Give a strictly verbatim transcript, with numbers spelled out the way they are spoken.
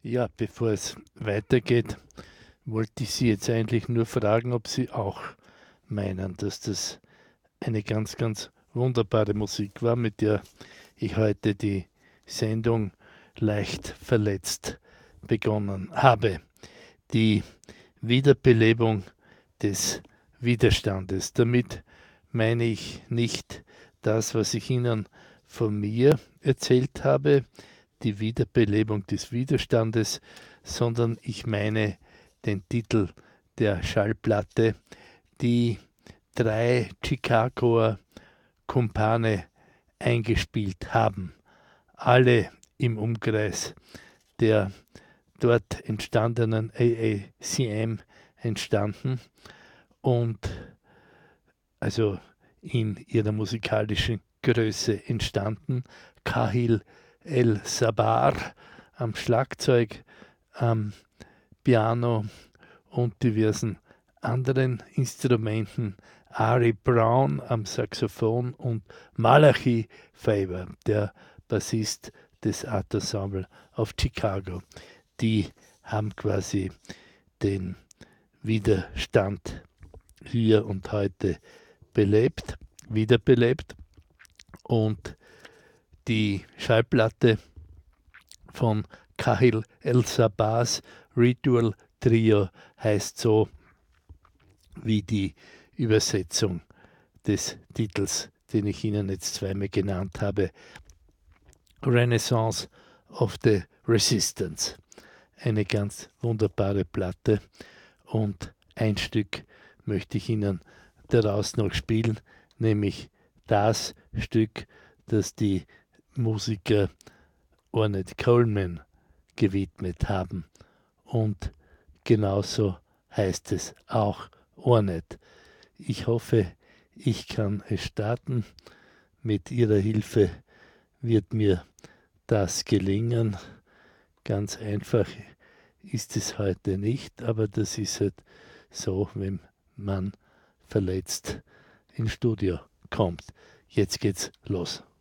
Ja, bevor es weitergeht, wollte ich Sie jetzt eigentlich nur fragen, ob Sie auch meinen, dass das eine ganz, ganz wunderbare Musik war, mit der ich heute die Sendung leicht verletzt begonnen habe. Die Wiederbelebung des Widerstandes. Damit meine ich nicht das, was ich Ihnen von mir erzählt habe, die Wiederbelebung des Widerstandes, sondern ich meine den Titel der Schallplatte, die drei Chicagoer Kumpane eingespielt haben. Alle im Umkreis der dort entstandenen A A C M entstanden und also in ihrer musikalischen Größe entstanden. Kahil El-Sabbar am Schlagzeug, am Piano und diversen anderen Instrumenten, Ari Brown am Saxophon und Malachi Faber, der Bassist des Art Ensemble of Chicago. Die haben quasi den Widerstand hier und heute belebt, wiederbelebt, und die Schallplatte von Kahil El-Sabbars Ritual Trio heißt so wie die Übersetzung des Titels, den ich Ihnen jetzt zweimal genannt habe, Renaissance of the Resistance. Eine ganz wunderbare Platte, und ein Stück möchte ich Ihnen daraus noch spielen, nämlich das Stück, das die Musiker Ornette Coleman gewidmet haben. Und genauso heißt es auch Ornette. Ich hoffe, ich kann es starten. Mit Ihrer Hilfe wird mir das gelingen. Ganz einfach ist es heute nicht, aber das ist halt so, wenn man verletzt ins Studio kommt. Jetzt geht's los.